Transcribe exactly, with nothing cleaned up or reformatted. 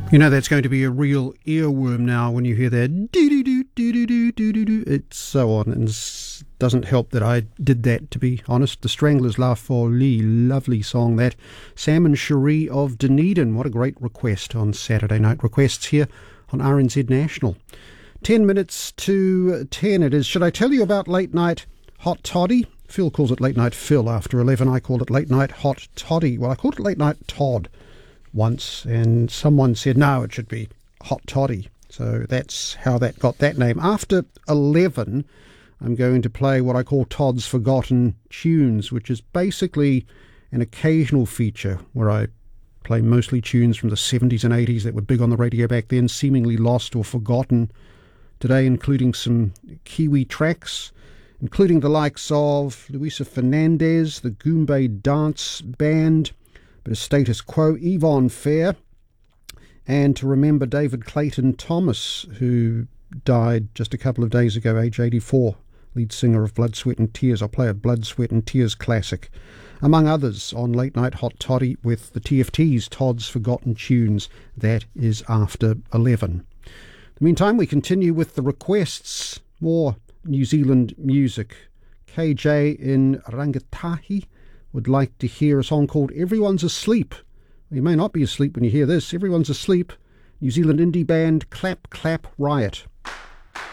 You know that's going to be a real earworm now when you hear that. It's so on, and it doesn't help that I did that, to be honest. The Stranglers, La Folie, lovely song that. Sam and Cherie of Dunedin, what a great request on Saturday night. Requests here on R N Z National. Ten minutes to ten it is. Should I tell you about late night hot toddy? Phil calls it late night Phil after eleven. I call it late night hot toddy. Well, I called it late night Todd once, and someone said no, it should be hot toddy. So that's how that got that name. After eleven, I'm going to play what I call Todd's Forgotten Tunes, which is basically an occasional feature where I play mostly tunes from the seventies and eighties that were big on the radio back then, seemingly lost or forgotten today, including some Kiwi tracks, including the likes of Luisa Fernandez, the Goombay Dance Band, but a Status Quo, Yvonne Fair, and to remember David Clayton Thomas, who died just a couple of days ago, age eighty-four, lead singer of Blood, Sweat and Tears. I'll play a Blood, Sweat and Tears classic, among others, on Late Night Hot Toddy with the T F T's Todd's Forgotten Tunes. That is after eleven. In the meantime, we continue with the requests, more New Zealand music. K J in Rangatahi would like to hear a song called Everyone's Asleep. You may not be asleep when you hear this. Everyone's Asleep. New Zealand indie band Clap Clap Riot.